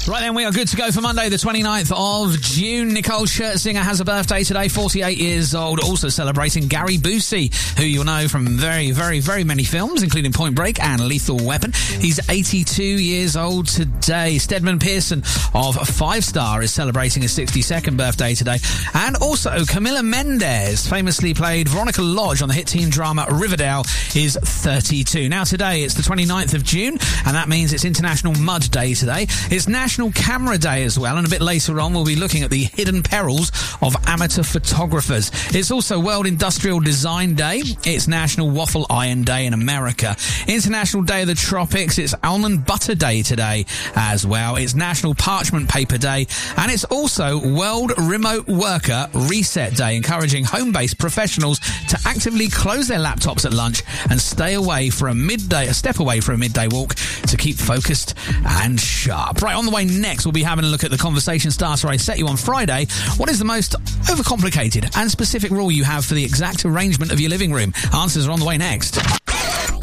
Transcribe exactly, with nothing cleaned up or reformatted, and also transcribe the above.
Right then, we are good to go for Monday, the twenty-ninth of June. Nicole Scherzinger has a birthday today, forty-eight years old. Also celebrating Gary Busey, who you'll know from very, very, very many films, including Point Break and Lethal Weapon. He's eighty-two years old today. Stedman Pearson of Five Star is celebrating his sixty-second birthday today. And also, Camila Mendes, famously played Veronica Lodge on the hit teen drama Riverdale, is thirty-two. Now today, it's the twenty-ninth of June, and that means it's International Mud Day today. It's National Camera Day as well, and a bit later on we'll be looking at the hidden perils of amateur photographers. It's also World Industrial Design Day. It's National Waffle Iron Day in America. International Day of the Tropics. It's Almond Butter Day today as well. It's National Parchment Paper Day, and it's also World Remote Worker Reset Day, encouraging home-based professionals to actively close their laptops at lunch and stay away for a midday, a step away for a midday walk to keep focused and sharp. Right, on the way next, we'll be having a look at the conversation starter I set you on Friday. What is the most overcomplicated and specific rule you have for the exact arrangement of your living room? Answers are on the way next.